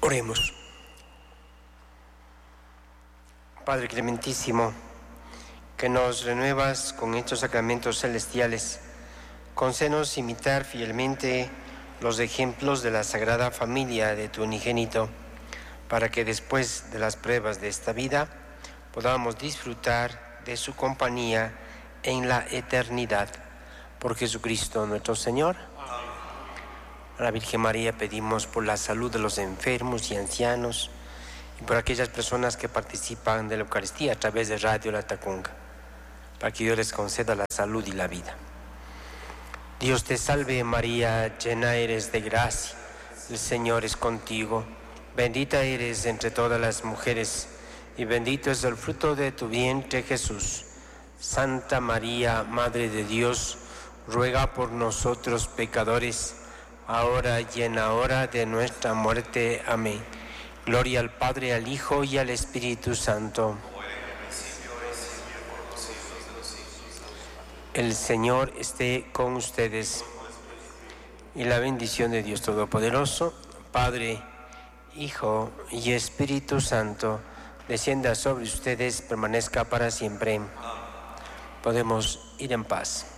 Oremos. Padre clementísimo, que nos renuevas con estos sacramentos celestiales, concédenos imitar fielmente los ejemplos de la Sagrada Familia de tu unigénito, para que después de las pruebas de esta vida podamos disfrutar de su compañía en la eternidad. Por Jesucristo nuestro Señor. A la Virgen María pedimos por la salud de los enfermos y ancianos y por aquellas personas que participan de la Eucaristía a través de Radio La Tacunga, para que Dios les conceda la salud y la vida. Dios te salve María, llena eres de gracia, el Señor es contigo, bendita eres entre todas las mujeres y bendito es el fruto de tu vientre Jesús. Santa María, Madre de Dios, ruega por nosotros pecadores, ahora y en la hora de nuestra muerte. Amén. Gloria al Padre, al Hijo y al Espíritu Santo. El Señor esté con ustedes. Y la bendición de Dios Todopoderoso, Padre, Hijo y Espíritu Santo, descienda sobre ustedes, permanezca para siempre. Podemos ir en paz.